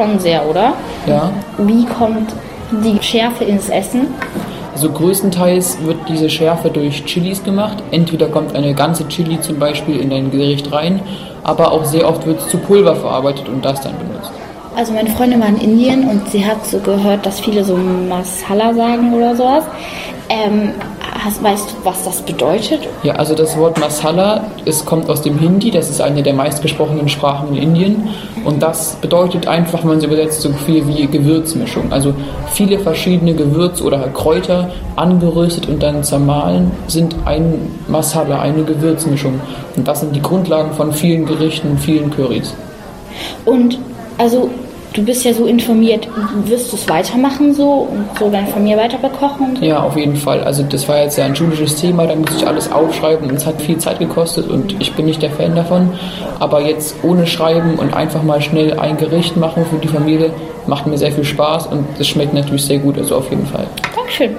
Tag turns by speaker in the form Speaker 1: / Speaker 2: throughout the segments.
Speaker 1: schon sehr, oder?
Speaker 2: Ja.
Speaker 1: Wie kommt die Schärfe ins Essen?
Speaker 2: Also größtenteils wird diese Schärfe durch Chilis gemacht. Entweder kommt eine ganze Chili zum Beispiel in ein Gericht rein, aber auch sehr oft wird es zu Pulver verarbeitet und das dann benutzt.
Speaker 1: Also meine Freundin war in Indien und sie hat so gehört, dass viele so Masala sagen oder sowas. Weißt du, was das bedeutet?
Speaker 2: Ja, also das Wort Masala, es kommt aus dem Hindi, das ist eine der meistgesprochenen Sprachen in Indien. Und das bedeutet einfach, wenn man es übersetzt, so viel wie Gewürzmischung. Also viele verschiedene Gewürze oder Kräuter angeröstet und dann zermahlen sind ein Masala, eine Gewürzmischung. Und das sind die Grundlagen von vielen Gerichten, vielen Currys.
Speaker 1: Und also du bist ja so informiert, wirst du es weitermachen so und so deine Familie weiter bekochen?
Speaker 2: Ja, auf jeden Fall. Also das war jetzt ja ein schulisches Thema, da musste ich alles aufschreiben und es hat viel Zeit gekostet und ich bin nicht der Fan davon. Aber jetzt ohne Schreiben und einfach mal schnell ein Gericht machen für die Familie, macht mir sehr viel Spaß und es schmeckt natürlich sehr gut, also auf jeden Fall.
Speaker 1: Dankeschön.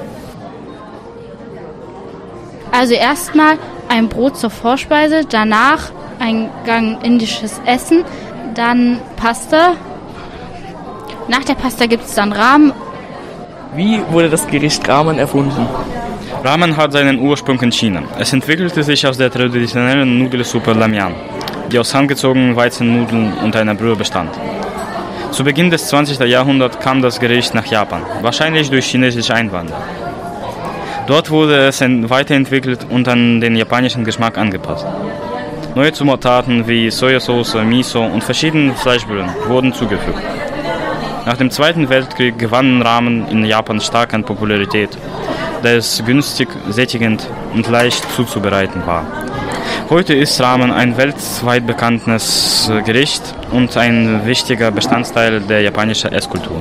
Speaker 3: Also erstmal ein Brot zur Vorspeise, danach ein Gang indisches Essen, dann Pasta. Nach der Pasta gibt es dann Ramen.
Speaker 4: Wie wurde das Gericht Ramen erfunden?
Speaker 5: Ramen hat seinen Ursprung in China. Es entwickelte sich aus der traditionellen Nudelsuppe Lamyan, die aus handgezogenen Weizennudeln und einer Brühe bestand. Zu Beginn des 20. Jahrhunderts kam das Gericht nach Japan, wahrscheinlich durch chinesische Einwanderer. Dort wurde es weiterentwickelt und an den japanischen Geschmack angepasst. Neue Zutaten wie Sojasauce, Miso und verschiedene Fleischbrühen wurden zugefügt. Nach dem Zweiten Weltkrieg gewannen Ramen in Japan stark an Popularität, da es günstig, sättigend und leicht zuzubereiten war. Heute ist Ramen ein weltweit bekanntes Gericht und ein wichtiger Bestandteil der japanischen Esskultur.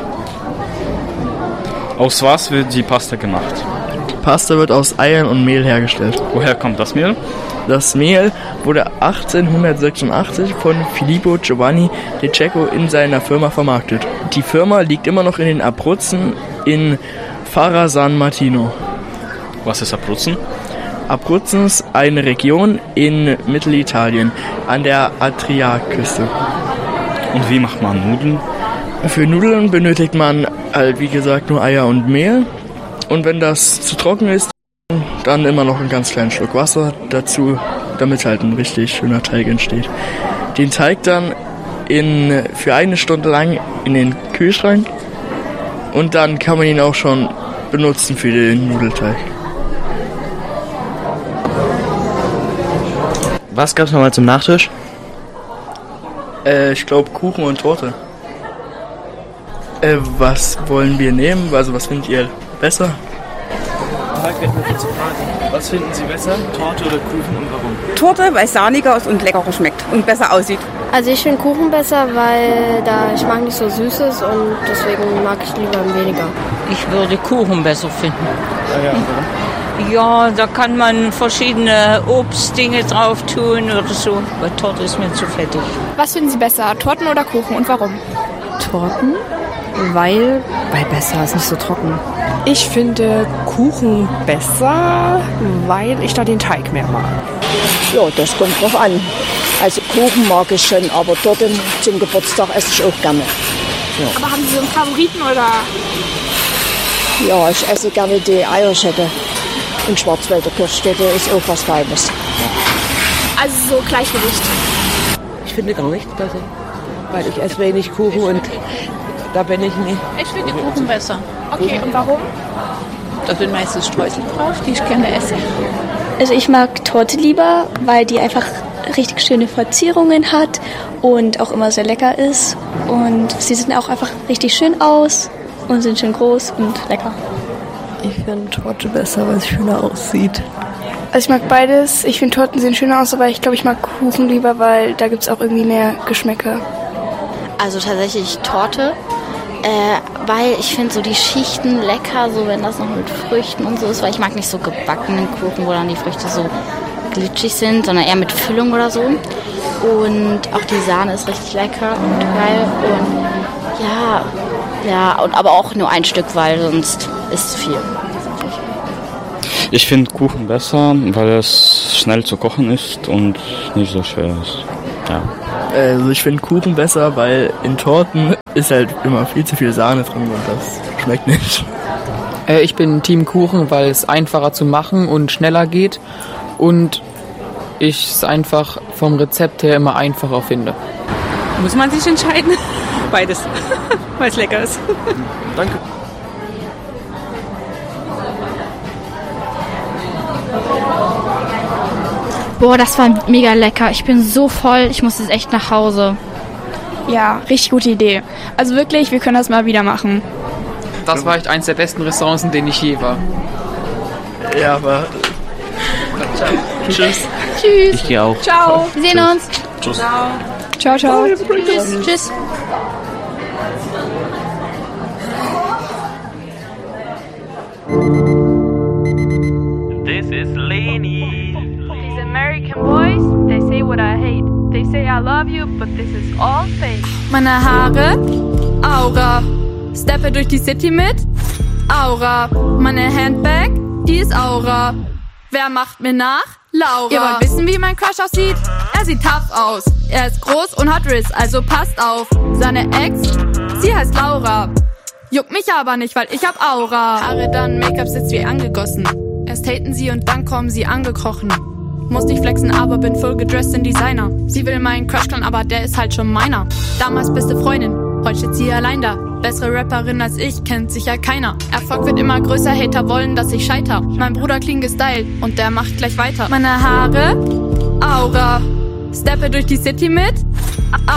Speaker 5: Aus was wird die Pasta gemacht?
Speaker 4: Die Pasta wird aus Eiern und Mehl hergestellt.
Speaker 5: Woher kommt das Mehl?
Speaker 4: Das Mehl wurde 1886 von Filippo Giovanni De Cecco in seiner Firma vermarktet. Die Firma liegt immer noch in den Abruzzen in Fara San Martino.
Speaker 5: Was ist Abruzzen?
Speaker 4: Abruzzen ist eine Region in Mittelitalien an der Adriaküste.
Speaker 5: Und wie macht man Nudeln?
Speaker 4: Für Nudeln benötigt man, wie gesagt, nur Eier und Mehl. Und wenn das zu trocken ist, dann immer noch einen ganz kleinen Schluck Wasser dazu, damit halt ein richtig schöner Teig entsteht. Den Teig dann für 1 Stunde lang in den Kühlschrank und dann kann man ihn auch schon benutzen für den Nudelteig.
Speaker 6: Was gab's nochmal zum Nachtisch?
Speaker 4: Ich glaube Kuchen und Torte. Was wollen wir nehmen? Also was findet ihr besser?
Speaker 6: Was finden Sie besser? Torte oder Kuchen und warum?
Speaker 7: Torte, weil es sahniger ist und leckerer schmeckt und besser aussieht.
Speaker 8: Also ich finde Kuchen besser, weil ich mag nicht so Süßes und deswegen mag ich lieber weniger.
Speaker 9: Ich würde Kuchen besser finden.
Speaker 6: Ah ja, warum?
Speaker 9: Ja, da kann man verschiedene Obstdinge drauf tun oder so. Weil Torte ist mir zu fettig.
Speaker 10: Was finden Sie besser, Torten oder Kuchen und warum?
Speaker 11: Torten, weil besser ist nicht so trocken.
Speaker 12: Ich finde Kuchen besser, weil ich da den Teig mehr mag.
Speaker 13: Ja, das kommt drauf an. Also Kuchen mag ich schon, aber Torte zum Geburtstag esse ich auch gerne. Ja.
Speaker 10: Aber haben Sie so einen Favoriten oder?
Speaker 13: Ja, ich esse gerne die Eierschecke. Und Schwarzwälder Kirschstätte ist auch was Feines.
Speaker 10: Also so Gleichgewicht?
Speaker 14: Ich finde gar nichts besser, weil ich esse wenig Kuchen und da bin ich nicht.
Speaker 15: Ich finde Kuchen besser.
Speaker 10: Okay, und warum?
Speaker 15: Da sind meistens Streusel drauf, die ich gerne esse.
Speaker 16: Also ich mag Torte lieber, weil die einfach richtig schöne Verzierungen hat und auch immer sehr lecker ist. Und sie sehen auch einfach richtig schön aus und sind schön groß und lecker.
Speaker 11: Ich finde Torte besser, weil es schöner aussieht.
Speaker 10: Also ich mag beides. Ich finde Torten sehen schöner aus, aber ich glaube, ich mag Kuchen lieber, weil da gibt es auch irgendwie mehr Geschmäcker.
Speaker 1: Also tatsächlich Torte, weil ich finde so die Schichten lecker, so wenn das noch mit Früchten und so ist, weil ich mag nicht so gebackenen Kuchen, wo dann die Früchte so glitschig sind, sondern eher mit Füllung oder so. Und auch die Sahne ist richtig lecker und geil und aber auch nur ein Stück, weil sonst ist es viel.
Speaker 5: Ich finde Kuchen besser, weil es schnell zu kochen ist und nicht so schwer ist. Ja.
Speaker 4: Also ich finde Kuchen besser, weil in Torten ist halt immer viel zu viel Sahne drin und das schmeckt nicht.
Speaker 2: Ich bin Team Kuchen, weil es einfacher zu machen und schneller geht und ich es einfach vom Rezept her immer einfacher finde.
Speaker 7: Muss man sich entscheiden? Beides, weil es lecker ist.
Speaker 6: Danke.
Speaker 3: Boah, das war mega lecker. Ich bin so voll, ich muss jetzt echt nach Hause.
Speaker 10: Ja, richtig gute Idee. Also wirklich, wir können das mal wieder machen.
Speaker 2: Das war echt eins der besten Restaurants, in denen ich je war.
Speaker 4: Ja, aber...
Speaker 6: Tschüss.
Speaker 3: Tschüss.
Speaker 6: Ich gehe auch.
Speaker 3: Ciao. Wir sehen uns.
Speaker 6: Tschüss.
Speaker 10: Ciao, ciao.
Speaker 3: Tschüss. Tschüss.
Speaker 17: This is Lenny.
Speaker 18: These American boys, they say what I hate. They say I love you, but this is all fake.
Speaker 19: Meine Haare, Aura. Steppe durch die City mit, Aura. Meine Handbag, die ist Aura. Wer macht mir nach? Laura. Ihr wollt wissen, wie mein Crush aussieht? Er sieht tough aus. Er ist groß und hat Riss, also passt auf. Seine Ex, sie heißt Laura. Juckt mich aber nicht, weil ich hab Aura. Haare dann, Make-up sitzt wie angegossen. Erst haten sie und dann kommen sie angekrochen. Muss nicht flexen, aber bin full gedressed in Designer. Sie will meinen Crush clan, aber der ist halt schon meiner. Damals beste Freundin, heute steht sie allein da. Bessere Rapperin als ich, kennt sicher keiner. Erfolg wird immer größer, Hater wollen, dass ich scheiter. Mein Bruder clean gestylt und der macht gleich weiter. Meine Haare, Aura. Steppe durch die City mit